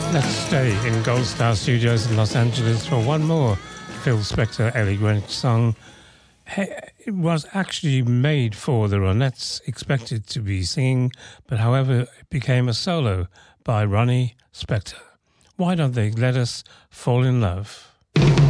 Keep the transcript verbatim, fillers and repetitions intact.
Let's stay in Gold Star Studios in Los Angeles for one more Phil Spector, Ellie Greenwich song. It was actually made for the Ronettes, expected to be singing, but however, it became a solo by Ronnie Spector. Why don't they let us fall in love?